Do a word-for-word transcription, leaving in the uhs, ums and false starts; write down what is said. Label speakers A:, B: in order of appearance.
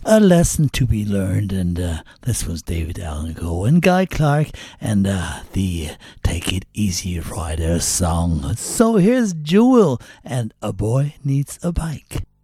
A: a lesson to be learned. And uh, this was David Allan Coe and Guy Clark and uh, the Take It Easy Rider song. So here's Jewel and A Boy Needs a Bike.